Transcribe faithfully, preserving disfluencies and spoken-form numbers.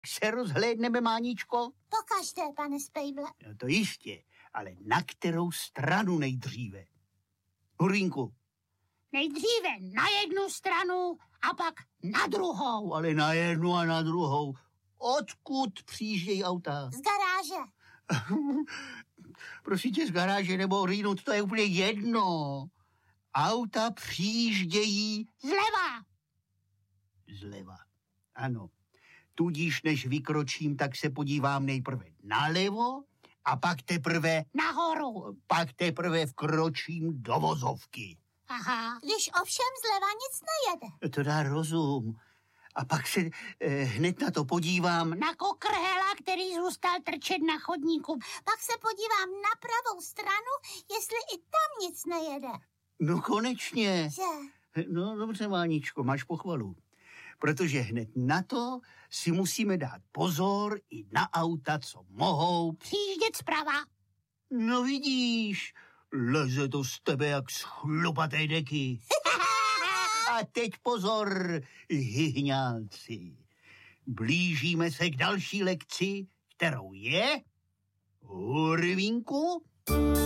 Se rozhlédneme, Máničko? Pokaždé, pane Spejble. No to jistě, ale na kterou stranu nejdříve? Hurínku. Nejdříve na jednu stranu a pak na druhou. Ale na jednu a na druhou. Odkud přijíždějí auta? Z garáže. Prosím tě, z garáže nebo rýnout, to je úplně jedno. Auta přijíždějí Zleva. Zleva, ano. Tudíž, než vykročím, tak se podívám nejprve nalevo a pak teprve nahoru. Pak teprve vkročím do vozovky. Aha. Když ovšem zleva nic nejede. To dá rozum. A pak se eh, hned na to podívám. Na kokrhela, který zůstal trčet na chodníku. Pak se podívám na pravou stranu, jestli i tam nic nejede. No konečně. Že? No dobře, Máničko, máš pochvalu. Protože hned na to si musíme dát pozor i na auta, co mohou přijíždět zprava. No vidíš, leze to z tebe jak z chlupaté deky. A teď pozor, hyhňálci. Blížíme se k další lekci, kterou je... Hurvínku?